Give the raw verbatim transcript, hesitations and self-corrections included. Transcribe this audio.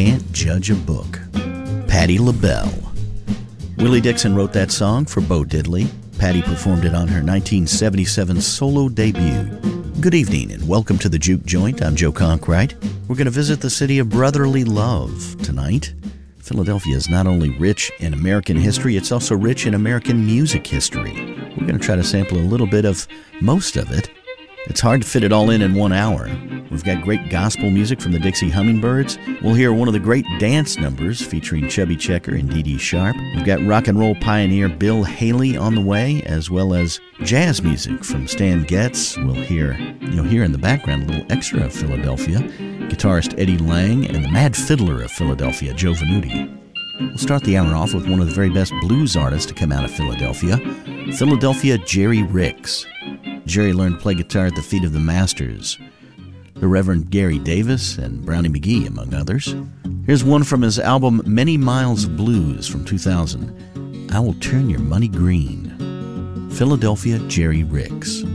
Can't Judge a Book. Patti LaBelle. Willie Dixon wrote that song for Bo Diddley. Patti performed it on her nineteen seventy-seven solo debut. Good evening and welcome to the Juke Joint. I'm Joe Conkright. We're going to visit the city of brotherly love tonight. Philadelphia is not only rich in American history, it's also rich in American music history. We're going to try to sample a little bit of most of it. It's hard to fit it all in in one hour. We've got great gospel music from the Dixie Hummingbirds. We'll hear one of the great dance numbers featuring Chubby Checker and Dee Dee Sharp. We've got rock and roll pioneer Bill Haley on the way, as well as jazz music from Stan Getz. We'll hear, you'll hear in the background a little extra of Philadelphia, guitarist Eddie Lang, and the Mad Fiddler of Philadelphia, Joe Venuti. We'll start the hour off with one of the very best blues artists to come out of Philadelphia, Philadelphia Jerry Ricks. Jerry learned to play guitar at the feet of the masters, the Reverend Gary Davis and Brownie McGhee, among others. Here's one from his album Many Miles of Blues from two thousand, I Will Turn Your Money Green. Philadelphia Jerry Ricks.